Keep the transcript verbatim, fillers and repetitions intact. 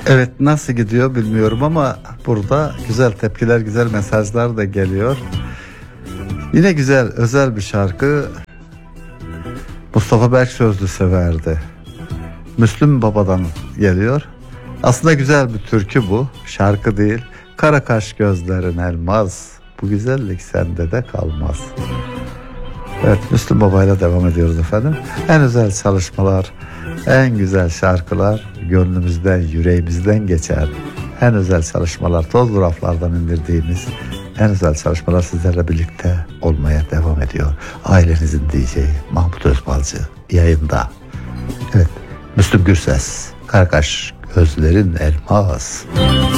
Evet, nasıl gidiyor bilmiyorum ama burada güzel tepkiler, güzel mesajlar da geliyor. Yine güzel, özel bir şarkı. Mustafa Berk sözlü severdi. Müslüm Baba'dan geliyor. Aslında güzel bir türkü bu, şarkı değil. Kara kaş gözlerin elmaz, bu güzellik sende de kalmaz. Evet, Müslüm Baba'yla devam ediyoruz efendim. En özel çalışmalar, en güzel şarkılar gönlümüzden, yüreğimizden geçer. En özel çalışmalar, tozlu raflardan indirdiğimiz en özel çalışmalar sizlerle birlikte olmaya devam ediyor. Ailenizin D J'yi Mahmut Özbalcı yayında. Evet, Müslüm Gürses, Karakaş gözlerin elmas.